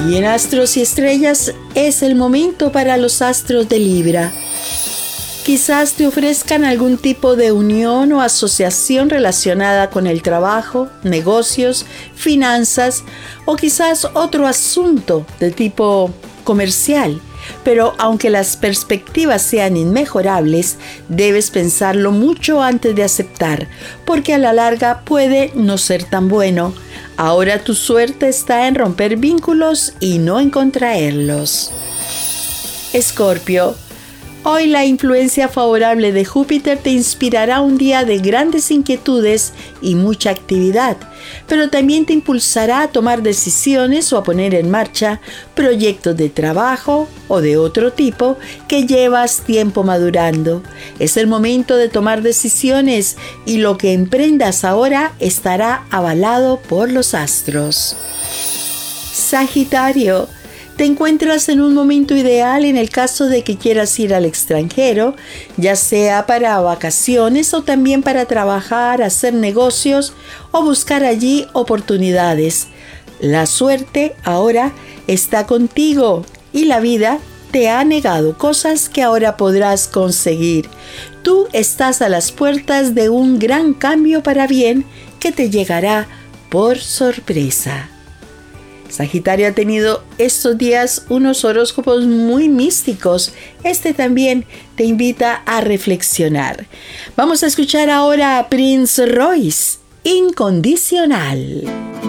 Y en Astros y Estrellas es el momento para los astros de Libra. Quizás te ofrezcan algún tipo de unión o asociación relacionada con el trabajo, negocios, finanzas o quizás otro asunto de tipo comercial. Pero aunque las perspectivas sean inmejorables, debes pensarlo mucho antes de aceptar, porque a la larga puede no ser tan bueno. Ahora tu suerte está en romper vínculos y no en contraerlos. Escorpio. Hoy la influencia favorable de Júpiter te inspirará un día de grandes inquietudes y mucha actividad, pero también te impulsará a tomar decisiones o a poner en marcha proyectos de trabajo o de otro tipo que llevas tiempo madurando. Es el momento de tomar decisiones y lo que emprendas ahora estará avalado por los astros. Sagitario. Te encuentras en un momento ideal en el caso de que quieras ir al extranjero, ya sea para vacaciones o también para trabajar, hacer negocios o buscar allí oportunidades. La suerte ahora está contigo y la vida te ha negado cosas que ahora podrás conseguir. Tú estás a las puertas de un gran cambio para bien que te llegará por sorpresa. Sagitario ha tenido estos días unos horóscopos muy místicos. Este también te invita a reflexionar. Vamos a escuchar ahora a Prince Royce, Incondicional.